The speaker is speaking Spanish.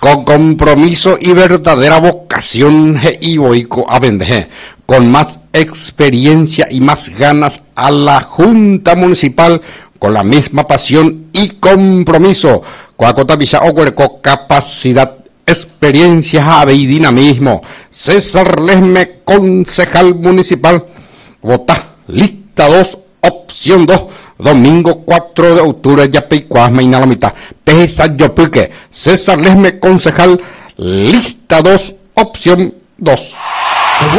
con compromiso y verdadera vocación y boico a vender, con más experiencia y más ganas a la Junta Municipal, con la misma pasión y compromiso, con capacidad, experiencia y dinamismo. César Lesme, concejal municipal, vota lista 2, opción 2, domingo 4 de octubre, Yapeicuasma y la mitad. Pesa Yopuque, César Lesme, concejal, lista 2, opción 2.